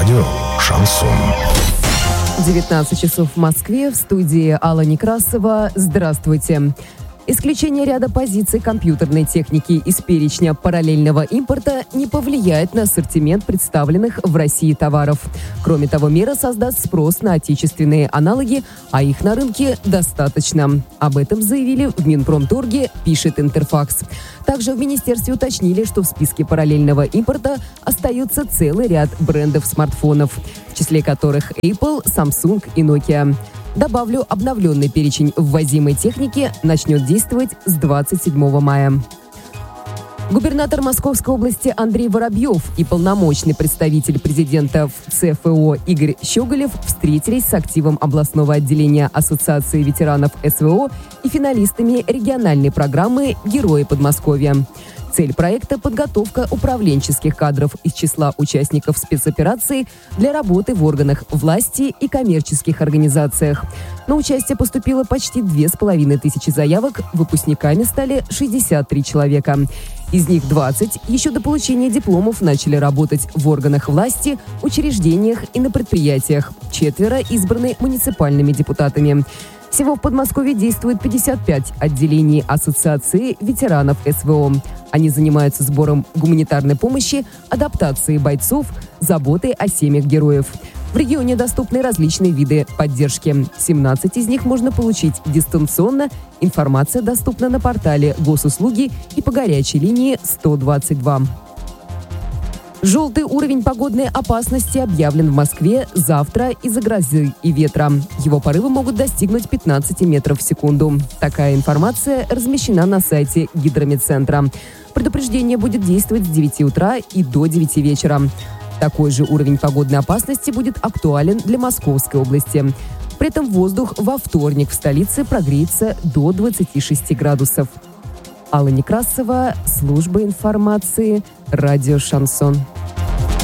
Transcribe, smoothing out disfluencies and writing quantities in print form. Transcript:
Радио «Шансон». 19 часов в Москве. В студии Алла Некрасова. Здравствуйте. Исключение ряда позиций компьютерной техники из перечня параллельного импорта не повлияет на ассортимент представленных в России товаров. Кроме того, мера создаст спрос на отечественные аналоги, а их на рынке достаточно. Об этом заявили в Минпромторге, пишет Интерфакс. Также в министерстве уточнили, что в списке параллельного импорта остается целый ряд брендов смартфонов, в числе которых Apple, Samsung и Nokia. Добавлю, обновленный перечень ввозимой техники начнет действовать с 27 мая. Губернатор Московской области Андрей Воробьев и полномочный представитель президента в ЦФО Игорь Щеголев встретились с активом областного отделения Ассоциации ветеранов СВО и финалистами региональной программы «Герои Подмосковья». Цель проекта – подготовка управленческих кадров из числа участников спецоперации для работы в органах власти и коммерческих организациях. На участие поступило почти 2500 заявок, выпускниками стали 63 человека. Из них 20 еще до получения дипломов начали работать в органах власти, учреждениях и на предприятиях. 4 избраны муниципальными депутатами. Всего в Подмосковье действует 55 отделений Ассоциации ветеранов СВО. Они занимаются сбором гуманитарной помощи, адаптацией бойцов, заботой о семьях героев. В регионе доступны различные виды поддержки. 17 из них можно получить дистанционно. Информация доступна на портале Госуслуги и по горячей линии 122. Желтый уровень погодной опасности объявлен в Москве завтра из-за грозы и ветра. Его порывы могут достигнуть 15 метров в секунду. Такая информация размещена на сайте Гидрометцентра. Предупреждение будет действовать с 9 утра и до 9 вечера. Такой же уровень погодной опасности будет актуален для Московской области. При этом воздух во вторник в столице прогреется до 26 градусов. Алла Некрасова, служба информации, радио «Шансон».